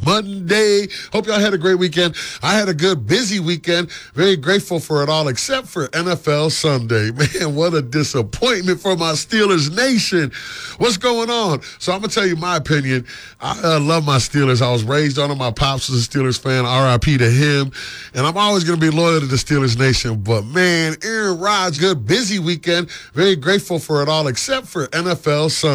Monday. Hope y'all had a great weekend. I had a good, busy weekend. Very grateful for it all, except for NFL Sunday. Man, what a disappointment for my Steelers nation. What's going on? So I'm going to tell you my opinion. I love my Steelers. I was raised on them. My pops was a Steelers fan. RIP to him. And I'm always going to be loyal to the Steelers nation. But, man, Aaron Rodgers, good, busy weekend. Very grateful for it all, except for NFL Sunday.